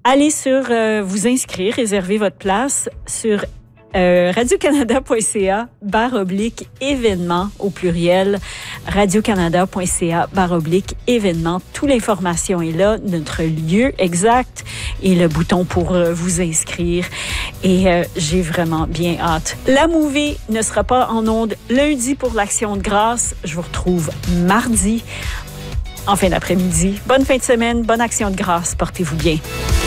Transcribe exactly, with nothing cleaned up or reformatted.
allez sur euh, vous inscrire, réservez votre place sur Euh, radiocanada.ca barre oblique événement au pluriel, radiocanada.ca barre oblique événement. Toute l'information est là, notre lieu exact et le bouton pour euh, vous inscrire. Et euh, j'ai vraiment bien hâte. La Mouvée ne sera pas en ondes lundi pour l'Action de grâce. Je vous retrouve mardi en fin d'après-midi. Bonne fin de semaine, bonne Action de grâce. Portez-vous bien.